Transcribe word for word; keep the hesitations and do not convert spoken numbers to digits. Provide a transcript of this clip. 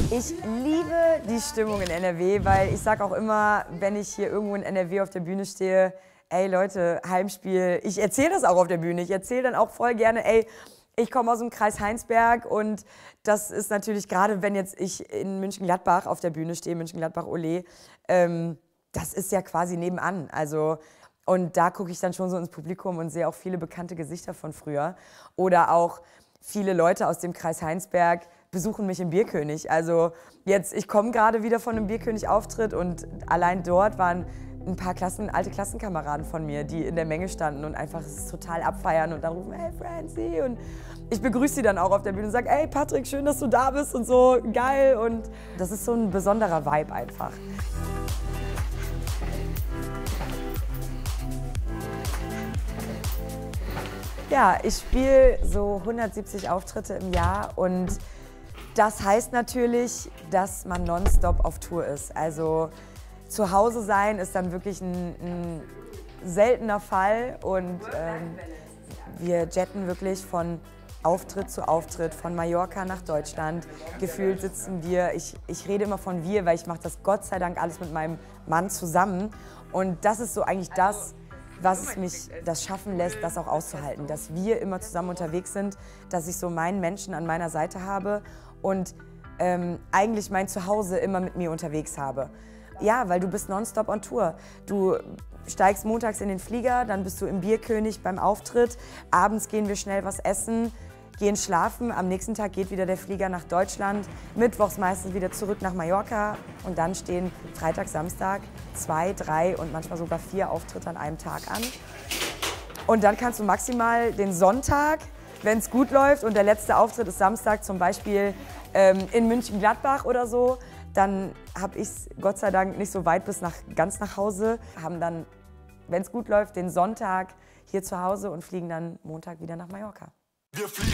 Ich liebe die Stimmung in N R W, weil ich sage auch immer, wenn ich hier irgendwo in N R W auf der Bühne stehe, ey Leute, Heimspiel, ich erzähle das auch auf der Bühne. Ich erzähle dann auch voll gerne, ey, ich komme aus dem Kreis Heinsberg und das ist natürlich, gerade wenn jetzt ich in München-Gladbach auf der Bühne stehe, München-Gladbach-Ole, ähm, das ist ja quasi nebenan. Also, und da gucke ich dann schon so ins Publikum und sehe auch viele bekannte Gesichter von früher. Oder auch viele Leute aus dem Kreis Heinsberg besuchen mich im Bierkönig. Also jetzt, ich komme gerade wieder von einem Bierkönig-Auftritt und allein dort waren ein paar Klassen, alte Klassenkameraden von mir, die in der Menge standen und einfach es total abfeiern und dann rufen, hey Francie, und ich begrüße sie dann auch auf der Bühne und sage, hey Patrick, schön, dass du da bist und so, geil, und das ist so ein besonderer Vibe einfach. Ja, ich spiele so hundertsiebzig Auftritte im Jahr und das heißt natürlich, dass man nonstop auf Tour ist. Also zu Hause sein ist dann wirklich ein, ein seltener Fall und ähm, wir jetten wirklich von Auftritt zu Auftritt, von Mallorca nach Deutschland. Gefühlt sitzen wir, ich, ich rede immer von wir, weil ich mache das Gott sei Dank alles mit meinem Mann zusammen und das ist so eigentlich das, was mich das schaffen lässt, das auch auszuhalten, dass wir immer zusammen unterwegs sind, dass ich so meinen Menschen an meiner Seite habe und ähm, eigentlich mein Zuhause immer mit mir unterwegs habe. Ja, weil du bist nonstop on Tour. Du steigst montags in den Flieger, dann bist du im Bierkönig beim Auftritt, abends gehen wir schnell was essen, gehen schlafen, am nächsten Tag geht wieder der Flieger nach Deutschland, mittwochs meistens wieder zurück nach Mallorca und dann stehen Freitag, Samstag zwei, drei und manchmal sogar vier Auftritte an einem Tag an. Und dann kannst du maximal den Sonntag, wenn es gut läuft und der letzte Auftritt ist Samstag, zum Beispiel ähm, in München-Gladbach oder so, dann habe ich es Gott sei Dank nicht so weit bis nach, ganz nach Hause, haben dann, wenn es gut läuft, den Sonntag hier zu Hause und fliegen dann Montag wieder nach Mallorca. Wir fliegen.